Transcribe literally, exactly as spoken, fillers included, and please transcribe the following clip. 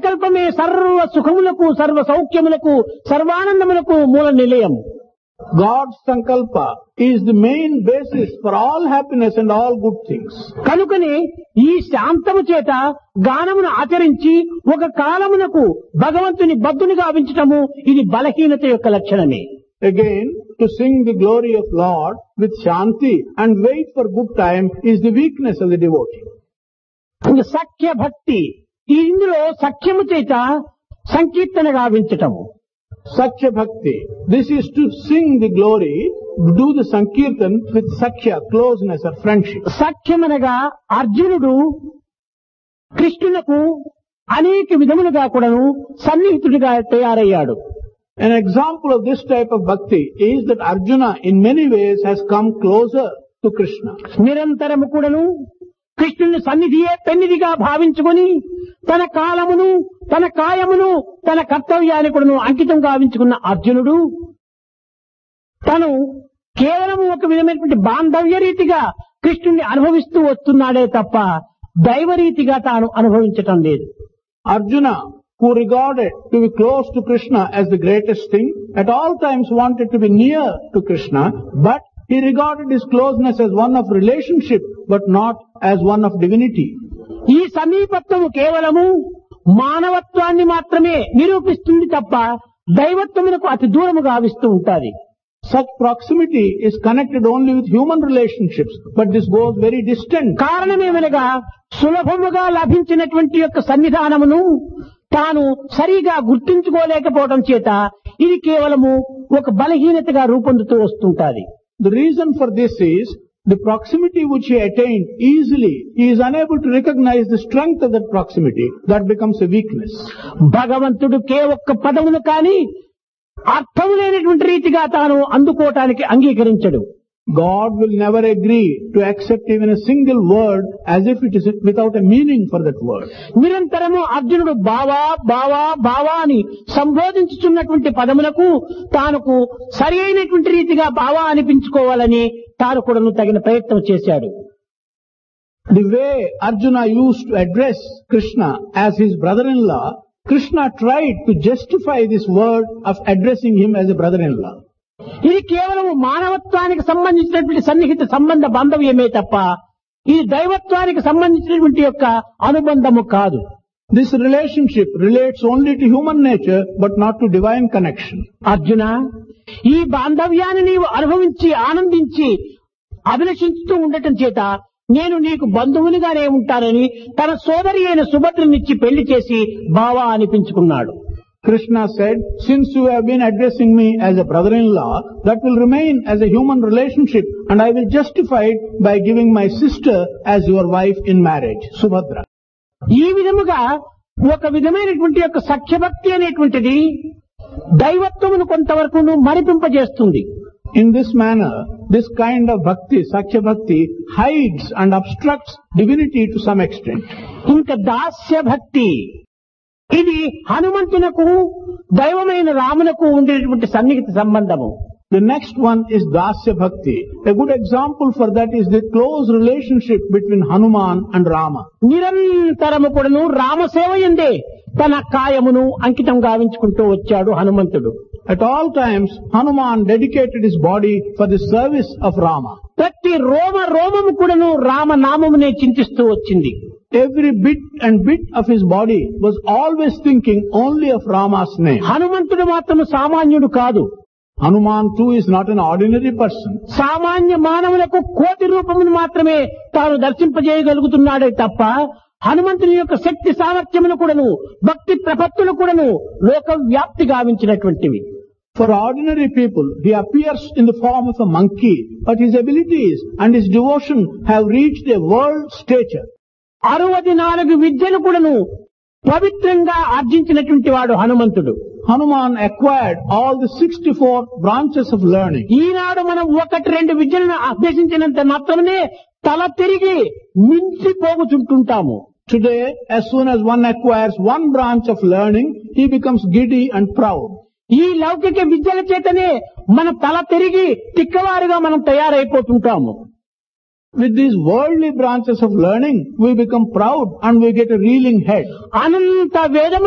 సంకల్పమే సర్వ సుఖములకు సర్వ సౌఖ్యములకు సర్వానందములకు మూల నిలయం. God's sankalpa is the main basis for all happiness and all good things. కనుకనే ఈ శాంతము చేత గానమును ఆచరించి ఒక కాలమునకు భగవంతుని బద్దుని గావించటము ఇది బలహీనత యొక్క లక్షణమే. Again, to sing the glory of Lord with Shanti and wait for good time is the weakness of the devotee. సఖ్య భక్తి ఇందులో సఖ్యము చేత సంకీర్తన గావించటము. Sakhya Bhakti. This is to sing the glory, do the Sankirtan with Sakhya, closeness or friendship. సఖ్యమనగా అర్జునుడు కృష్ణునకు అనేక విధములుగా కూడాను సన్నిహితుడిగా తయారయ్యాడు. An example of this type of bhakti is that Arjuna in many ways has come closer to Krishna. నిరంతరము కూడాను కృష్ణుని సన్నిధియే పెన్నిదిగా భావించుకొని తన కాలమును తన కాయమును తన కర్తవ్యాన్ని కూడాను అంకితం గావించుకున్న అర్జునుడు తను కేవలం ఒక విధమైనటువంటి బాంధవ్య రీతిగా కృష్ణుని అనుభవిస్తూ వస్తున్నాడే తప్ప దైవరీతిగా తాను అనుభవించటం లేదు. Arjuna, who regarded to be close to Krishna as the greatest thing, at all times wanted to be near to Krishna, but he regarded his closeness as one of relationship, but not as one of divinity. ఈ సమీపత్వము కేవలము మానవత్వాన్ని మాత్రమే నిరూపిస్తుంది తప్ప దైవత్వమునకు అతి దూరము గావిస్తూ ఉంటాది. Such proximity is connected only with human relationships, but this goes very distant. కారణమేమనగా సులభముగా లభించినటువంటి యొక్క సన్నిధానమును తాను సరిగా గుర్తించుకోలేకపోవడం చేత ఇది కేవలము ఒక బలహీనతగా రూపొందుతూ వస్తుంటాది. The reason for this is the proximity which he attained easily, he is unable to recognize the strength of that proximity. That becomes a weakness. భగవంతుడు కే ఒక్క పదమును కాని అర్థం లేనటువంటి రీతిగా తాను అందుకోవటానికి అంగీకరించడు. God will never agree to accept even a single word as if it is without a meaning for that word. నిరంతరము అర్జునుడు బావా బావా బావా అని సంబోధించుచున్నటువంటి పదములకు తానుకు సరి అయినటువంటి రీతిగా బావా అనిపించుకోవాలని తాను కూడా తగిన ప్రయత్నం చేశాడు. The way Arjuna used to address Krishna as his brother-in-law, Krishna tried to justify this word of addressing him as a brother-in-law. ఇది కేవలం మానవత్వానికి సంబంధించినటువంటి సన్నిహిత సంబంధ బాంధవ్యమే తప్ప ఇది దైవత్వానికి సంబంధించినటువంటి యొక్క అనుబంధము కాదు. This relationship relates only to human nature but not to divine connection. Arjuna, ఈ బాంధవ్యాన్ని నీవు అనుభవించి ఆనందించి అభిలషించుతూ ఉండటం చేత నేను నీకు బంధువునిగానే ఉంటానని తన సోదరి అయిన సుభద్రనిచ్చి పెళ్లి చేసి బావా అనిపించుకున్నాడు. Krishna said, since you have been addressing me as a brother-in-law, that will remain as a human relationship and I will justify it by giving my sister as your wife in marriage, Subhadra. ఈ విధముగా ఒక విధమైనటువంటి యొక్క సఖ్యభక్తి అనేటువంటిది దైవత్వమును కొంతవరకు మరిపింపజేస్తుంది. In this manner, this kind of bhakti, Sakhya Bhakti, hides and obstructs divinity to some extent. ఇంకా దాస్య భక్తి, ఇది హనుమంతునకు దైవమైన రామునకు ఉండేటువంటి సన్నిహిత సంబంధము. The next one is Dasya Bhakti. A good example for that is the close relationship between Hanuman and Rama. నిరంతరము కూడాను రామసేవయందే తన కాయమును అంకితం గావించుకుంటూ వచ్చాడు హనుమంతుడు. At all times, Hanuman dedicated his body for the service of Rama. ప్రతి రోమ రోమము కూడాను రామ నామమునే చింతిస్తూ వచ్చింది. Every bit and bit of his body was always thinking only of Rama's name. హనుమంతుడు మాత్రం సామాన్యుడు కాదు. Hanuman too is not an ordinary person. సామాన్య మానవులకు కోటి రూపమును మాత్రమే తాను దర్శింపజేయగలుగుతున్నాడే తప్ప హనుమంతుని యొక్క శక్తి సామర్థ్యమును కూడాను భక్తి ప్రపత్తులు కూడాను లోక వ్యాప్తి గావించినటువంటివి. For ordinary people, he appears in the form of a monkey, but his abilities and his devotion have reached a world stature. అరవది నాలుగు విద్యలు కూడాను పవిత్రంగా ఆర్జించినటువంటి వాడు హనుమంతుడు. Hanuman acquired all the sixty-four branches of learning. ఈనాడు మనం ఒకటి రెండు విద్యలను అభ్యసించినంత మాత్రమే తల తిరిగి మించిపోగుచుంటుంటాము. Today, as soon as one acquires one branch of learning, he becomes giddy and proud. ఈ లౌకిక విద్యల చేతనే మన తల తిరిగి తిక్కవారుగా మనం తయారైపోతుంటాము. With these worldly branches of learning, we become proud and we get a reeling head. అనంత వేదము